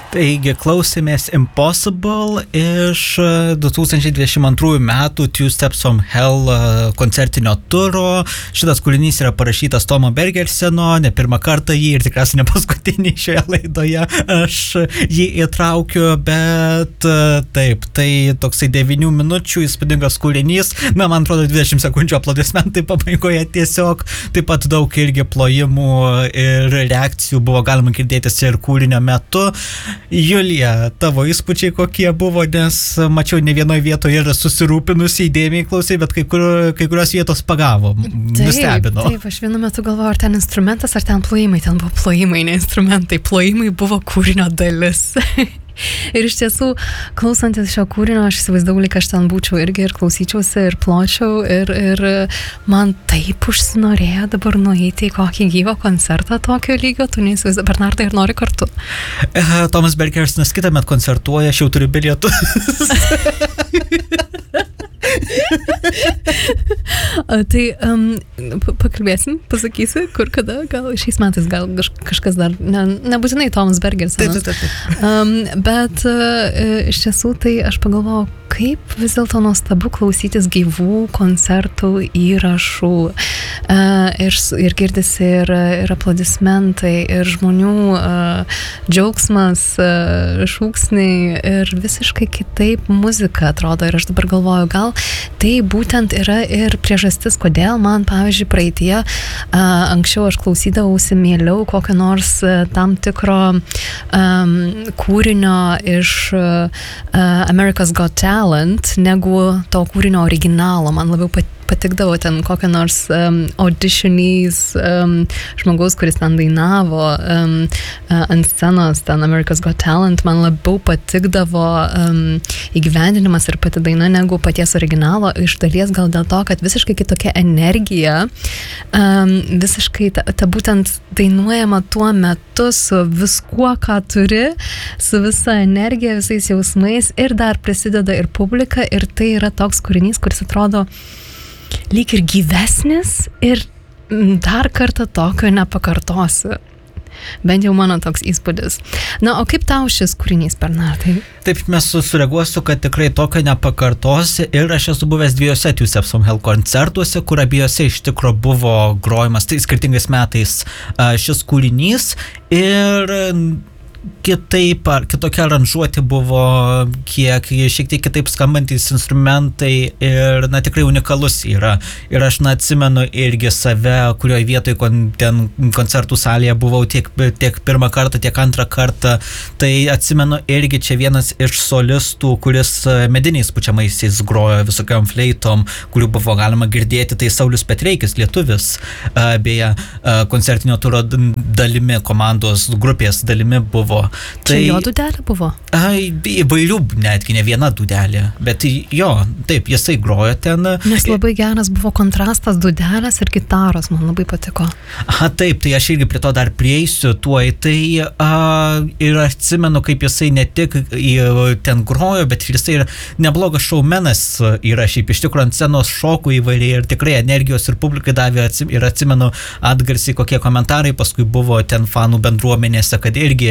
Taigi klausėmės Impossible iš 2022 metų Two Steps from Hell koncertinio turo. Šitas kūrinys yra parašytas Tomo Bergerseno, ne pirmą kartą jį ir tikriausiai ne paskutinį šioje laidoje aš jį įtraukiu, bet taip, tai toksai 9 minučių įspūdingas kūrinys, man atrodo 20 sekundžių aplodismentai pabaigoje tiesiog, taip pat daug irgi plojimų ir reakcijų buvo galima girdėtis ir kūrinio metu. Julija, tavo įspūdžiai kokie buvo, nes mačiau ne vienoje vietoje yra susirūpinusi, įdėmiai klausai, bet kai kurios vietos pagavo, nustebino. Taip, aš vienu metu galvoju, ar ten instrumentas, ar ten plojimai, ten buvo plojimai, ne instrumentai, plojimai buvo kūrinio dalis. Ir iš tiesų, klausantis šio kūrinio, aš įsivaizdavau, lyg aš ten būčiau irgi ir klausyčiausi, ir pločiau, ir man taip užsinorėjo dabar nueiti į kokį gyvą koncertą tokio lygio, tu neįsivaizduoji, Bernardai, ir nori kartu? Tomas Bergersenas kitąmet koncertuoja, aš jau turiu bilietų. Tai pakalbėsim, pasakysi, kur kada, gal šiais metais, gal kažkas dar, nebūtinai Tomas Bergersenas. Taip. Bet iš tiesų tai aš pagalvojau, kaip vis dėlto nuostabu klausytis gyvų koncertų įrašų ir girdisi ir aplodismentai, ir žmonių džiaugsmas, šūksniai ir visiškai kitaip muzika atrodo. Ir aš dabar galvoju, gal tai būtent yra ir priežastis, kodėl man, pavyzdžiui, praeitie anksčiau aš klausydavausi mieliau kokio nors tam tikro kūrinio iš America's Got Talent negu to kūrinio originalo. Man labiau patikdavo ten kokią nors auditionys žmogaus, kuris ten dainavo ant scenos, ten America's Got Talent, man labiau patikdavo įgyvendinimas ir pati daina negu paties originalo, iš dalies gal dėl to, kad visiškai kitokia energija, visiškai ta būtent dainuojama tuo metu su viskuo, ką turi, su visa energija, visais jausmais ir dar prisideda ir publika ir tai yra toks kūrinys, kuris atrodo lyg ir gyvesnis ir dar kartą tokio nepakartosiu. Bent jau mano toks įspūdis. Na, o kaip tau šis kūrinys, Bernardai? Taip, mes sureaguosiu, kad tikrai tokio nepakartosi ir aš esu buvęs 2 Two Steps from Hell koncertuose, kur abiejose iš tikro buvo grojimas, tai skirtingais metais šis kūrinys ir kitaip ar kitokia aranžuoti buvo, šiek tiek kitaip skambantys instrumentai ir, tikrai unikalus yra. Ir aš, atsimenu irgi save, kurioje vietoje ten koncertų salėje buvau tiek pirmą kartą, tiek antrą kartą. Tai atsimenu irgi čia vienas iš solistų, kuris mediniais pučiamaisiais grojo visokiom fleitom, kurių buvo galima girdėti, tai Saulius Petreikis, lietuvis, beje, koncertinio turo dalimi, komandos grupės dalimi buvo. Čia jo dūdelė buvo? Įvairių, netgi ne viena dūdelė, bet jo, taip, jisai grojo ten. Nes labai geras buvo kontrastas dūdelės ir gitaros, man labai patiko. Taip, tai aš irgi prie to dar prieisiu tuoj, tai ir atsimenu, kaip jisai ne tik ten grojo, bet jisai ir neblogas šoumenas yra, šiaip iš tikrųjų ant scenos šokų įvairiai ir tikrai energijos ir publikai davė ir atsimenu atgarsiai, kokie komentarai paskui buvo ten fanų bendruomenėse, kad irgi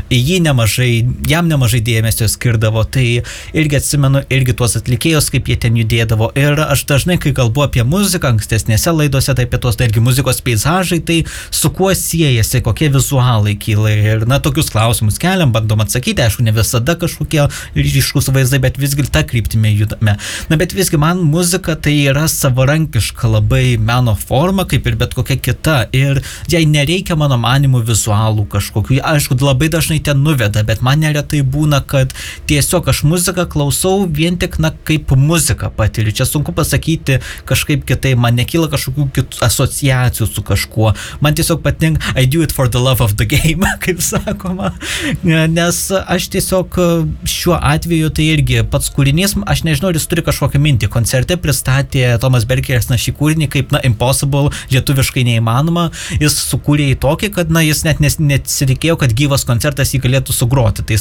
jam nemažai dėmesio skirdavo, tai irgi atsimenu irgi tuos atlikėjus, kaip jie ten judėdavo. Ir aš dažnai, kai kalbu apie muziką, ankstesnėse laidose, tai apie tuos irgi muzikos peizažai, tai su kuo siejasi, kokie vizualai kyla ir, tokius klausimus keliam, bandom atsakyti, aišku, ne visada kažkokie ryškūs vaizdai, bet visgi tą kryptimį judame. Bet visgi man muzika tai yra savarankiška labai meno forma, kaip ir bet kokia kita, ir jai nereikia, mano manimu, vizualų kažkokių. Aišku, labai dažnai ten nuveda, bet man neretai būna, kad tiesiog aš muziką klausau vien tik, kaip muziką patiriu. Čia sunku pasakyti kažkaip kitai, man nekyla kažkokių asociacijų su kažkuo. Man tiesiog patinka, I do it for the love of the game, kaip sakoma. Nes aš tiesiog šiuo atveju tai irgi pats kūrinys, aš nežinau, ar jis turi kažkokią mintį. Koncerte pristatė Tomas Bergersenas šį kūrinį kaip, Impossible, lietuviškai neįmanoma. Jis sukūrė į tokį, kad, jis net nesitikėjo, kad gyvas koncertas jį galėtų sugroti. Tai jisai naudojo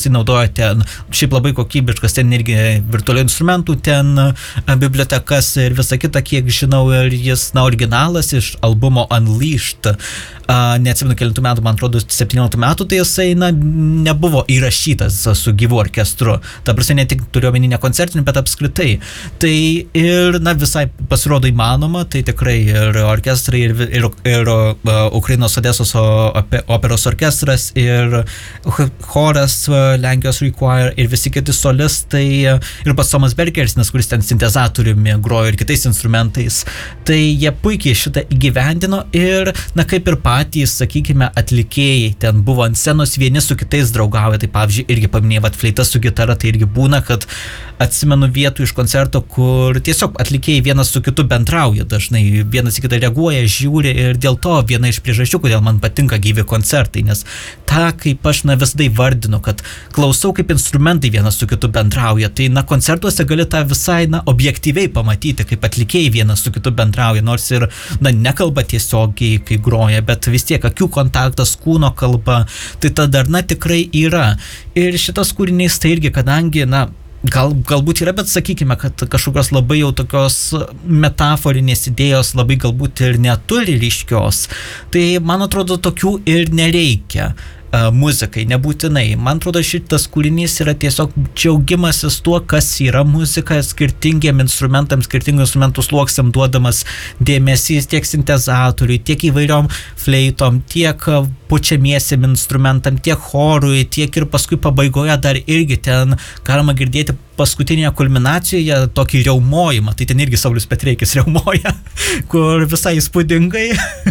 ten šiaip labai kokybiškas, ten irgi virtualių instrumentų, ten bibliotekas ir visa kita, kiek žinau, ir jis, originalas iš albumo Unleashed, neatsimenu kelintų metų, man atrodo 17 metų, tai jisai, nebuvo įrašytas su gyvu orkestru. Ta prasme, ne tik turiuomenį ne koncertinių, bet apskritai. Tai ir, visai pasirodo įmanoma, tai tikrai ir orkestrai, ir Ukrainos Odesos operos orkestras, ir choras Lenkijos Require, ir visi kiti solistai, ir pats Tomas Berkersnas, kuris ten sintezatoriumi grojo ir kitais instrumentais. Tai jie puikiai šitą įgyvendino ir, kaip ir patys, sakykime, atlikėjai ten buvo ant scenos, vieni su kitais draugauja, tai pavyzdžiui, irgi paminėjau, fleitas su gitara, tai irgi būna, kad atsimenu vietų iš koncerto, kur tiesiog atlikėjai vienas su kitu bendrauja dažnai, vienas į kitą reaguoja, žiūri ir dėl to viena iš priežasčių, kodėl man patinka gyvi koncertai, nes tą, kaip aš visada įvardinu, kad klausau, kaip instrumentai vienas su kitu bendrauja, tai koncertuose gali tą visai objektyviai pamatyti, kaip atlikėjai vienas su kitu bendrauja, nors ir nekalba tiesiogiai, kai groja, bet vis tiek akių kontaktas, kūno kalba, tai ta darna tikrai yra. Ir šitas kūrinys tai irgi, kadangi, galbūt yra, bet sakykime, kad kažkokios labai jau tokios metaforinės idėjos labai galbūt ir neturi ryškios, tai man atrodo tokių ir nereikia muzikai, nebūtinai. Man atrodo, šitas kūrinys yra tiesiog džiaugimasis tuo, kas yra muzika, skirtingiem instrumentams, skirtingų instrumentų sluoksniam duodamas dėmesys tiek sintezatoriui, tiek įvairiom fleitom, tiek pučiamiesiem instrumentam, tiek chorui, tiek ir paskui pabaigoje dar irgi ten galima girdėti paskutinėje kulminacijoje tokį riaumojimą, tai ten irgi Saulius Petreikis riaumoja, kur visai įspūdingai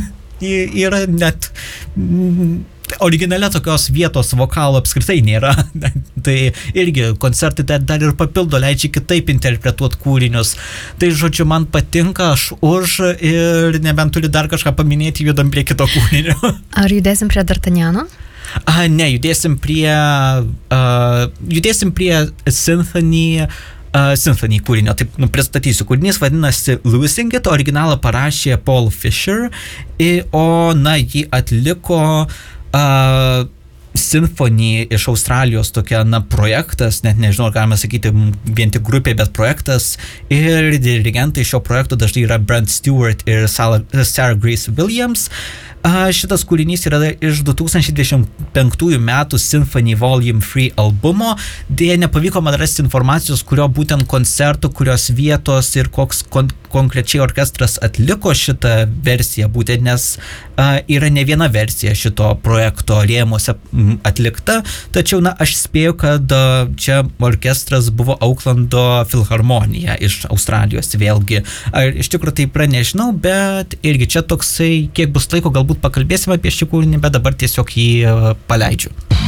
yra net originalia tokios vietos vokalo apskritai nėra. Tai irgi koncertai dar ir papildo, leidžia kitaip interpretuoti kūrinius. Tai žodžiu, man patinka, aš už ir nebent turi dar kažką paminėti, judam prie kito kūrinio. Ar judėsim prie D'Artagnano? Ne, judėsim prie Symphony kūrinio, taip pristatysiu. Kūrinys vadinasi Losing It, originalą parašė Paul Fisher, o jį atliko Symphony iš Australijos tokia, projektas, net nežinau, ar galima sakyti vien tik grupė, bet projektas, ir dirigentai šio projekto dažnai yra Brent Stewart ir Sarah Grace Williams. Šitas kūrinys yra iš 2025 metų Symphony Volume 3 albumo. Dėja, nepavyko man rasti informacijos, kurio būtent koncertų, kurios vietos ir koks konkrečiai orkestras atliko šitą versiją, būtent nes yra ne viena versija šito projekto rėmuose atlikta, tačiau aš spėju, kad čia orkestras buvo Auklando filharmonija iš Australijos vėlgi. Ar iš tikrųjų taip nežinau, bet irgi čia toksai, kiek bus laiko, galbūt pakalbėsime apie šį kūrinį, bet dabar tiesiog jį paleidžiu.